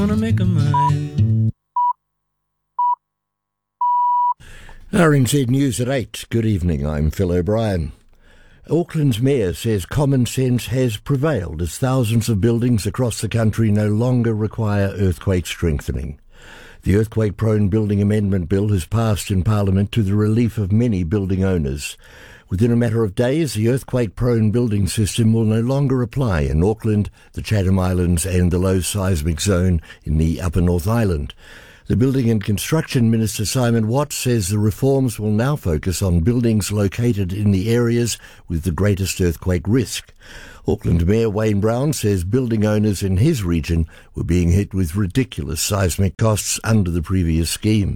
gonna make her mine. RNZ News at 8. Good evening, I'm Phil O'Brien. Auckland's mayor says common sense has prevailed as thousands of buildings across the country no longer require earthquake strengthening. The earthquake-prone Building Amendment Bill has passed in Parliament to the relief of many building owners. Within a matter of days, the earthquake-prone building system will no longer apply in Auckland, the Chatham Islands and the low seismic zone in the Upper North Island. The Building and Construction Minister Simon Watts says the reforms will now focus on buildings located in the areas with the greatest earthquake risk. Auckland Mayor Wayne Brown says building owners in his region were being hit with ridiculous seismic costs under the previous scheme.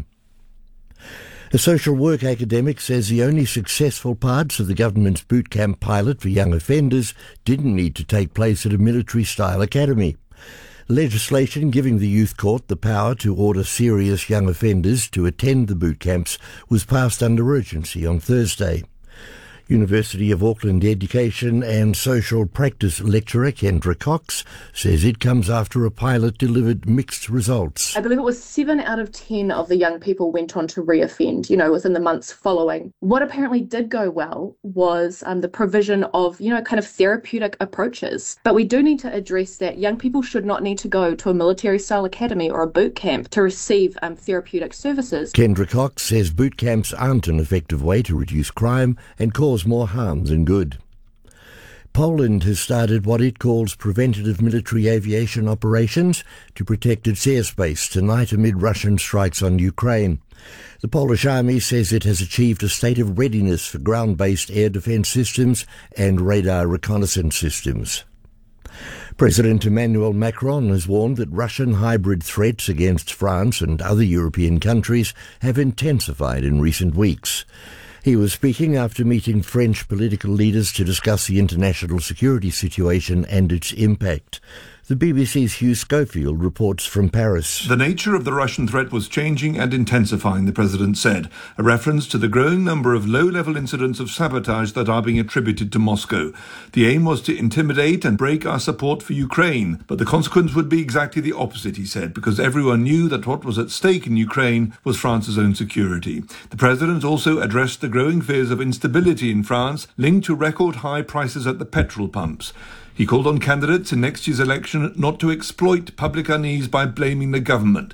A social work academic says the only successful parts of the government's boot camp pilot for young offenders didn't need to take place at a military-style academy. Legislation giving the Youth Court the power to order serious young offenders to attend the boot camps was passed under urgency on Thursday. University of Auckland Education and Social Practice lecturer Kendra Cox says it comes after a pilot delivered mixed results. I believe it was 7 out of 10 of the young people went on to reoffend, within the months following. What apparently did go well was the provision of, kind of therapeutic approaches. But we do need to address that young people should not need to go to a military-style academy or a boot camp to receive therapeutic services. Kendra Cox says boot camps aren't an effective way to reduce crime and cause more harm than good. Poland has started what it calls preventative military aviation operations to protect its airspace tonight amid Russian strikes on Ukraine. The Polish army says it has achieved a state of readiness for ground-based air defence systems and radar reconnaissance systems. President Emmanuel Macron has warned that Russian hybrid threats against France and other European countries have intensified in recent weeks. He was speaking after meeting French political leaders to discuss the international security situation and its impact. The BBC's Hugh Schofield reports from Paris. The nature of the Russian threat was changing and intensifying, the president said, a reference to the growing number of low-level incidents of sabotage that are being attributed to Moscow. The aim was to intimidate and break our support for Ukraine, but the consequence would be exactly the opposite, he said, because everyone knew that what was at stake in Ukraine was France's own security. The president also addressed the growing fears of instability in France linked to record-high prices at the petrol pumps. He called on candidates in next year's election not to exploit public unease by blaming the government.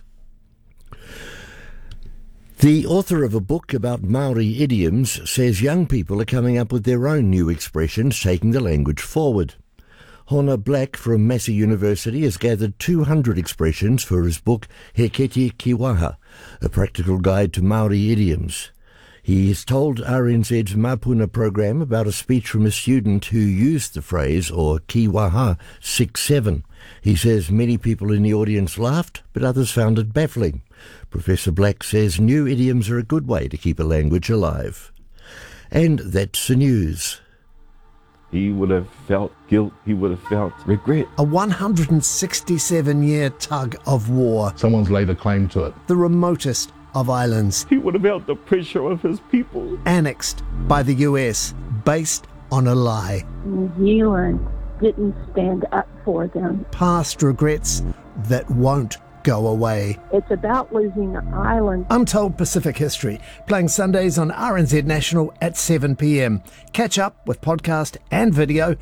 The author of a book about Maori idioms says young people are coming up with their own new expressions, taking the language forward. Hona Black from Massey University has gathered 200 expressions for his book He Kete Kiwaha, a practical guide to Maori idioms. He has told RNZ's Mapuna program about a speech from a student who used the phrase, or kiwaha, 6-7. He says many people in the audience laughed, but others found it baffling. Professor Black says new idioms are a good way to keep a language alive. And that's the news. He would have felt guilt. He would have felt regret. A 167-year tug of war. Someone's laid a claim to it. The remotest of islands. He would have felt the pressure of his people. Annexed by the US, based on a lie. New Zealand didn't stand up for them. Past regrets that won't go away. It's about losing the island. Untold Pacific History, playing Sundays on RNZ National at 7 p.m. Catch up with podcast and video,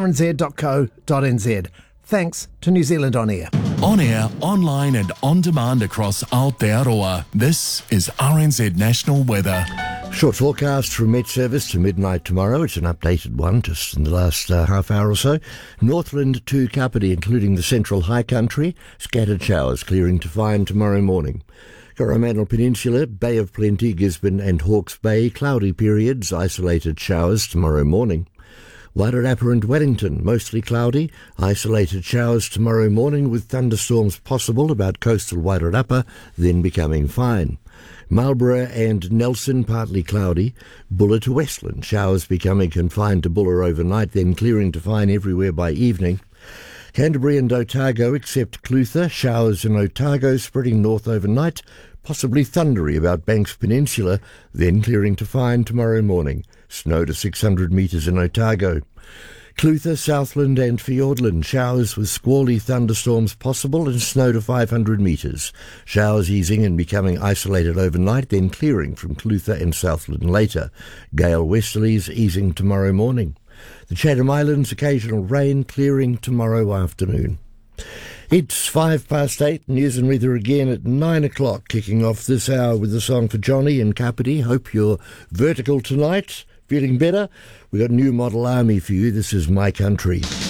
rnz.co.nz. Thanks to New Zealand On Air. On air, online and on demand across Aotearoa. This is RNZ National Weather. Short forecast from Met Service to midnight tomorrow. It's an updated one just in the last half hour or so. Northland to Kapiti, including the central high country. Scattered showers clearing to fine tomorrow morning. Coromandel Peninsula, Bay of Plenty, Gisborne and Hawke's Bay. Cloudy periods, isolated showers tomorrow morning. Wairarapa and Wellington, mostly cloudy. Isolated showers tomorrow morning with thunderstorms possible about coastal Wairarapa, then becoming fine. Marlborough and Nelson, partly cloudy. Buller to Westland, showers becoming confined to Buller overnight, then clearing to fine everywhere by evening. Canterbury and Otago, except Clutha, showers in Otago spreading north overnight, possibly thundery about Banks Peninsula, then clearing to fine tomorrow morning. Snow to 600 metres in Otago. Clutha, Southland and Fiordland. Showers with squally thunderstorms possible and snow to 500 metres. Showers easing and becoming isolated overnight, then clearing from Clutha and Southland later. Gale westerlies easing tomorrow morning. The Chatham Islands, occasional rain, clearing tomorrow afternoon. It's 8:05. News and weather again at 9 o'clock, kicking off this hour with a song for Johnny and Kapiti. Hope you're vertical tonight. Feeling better? We've got New Model Army for you. This is My Country.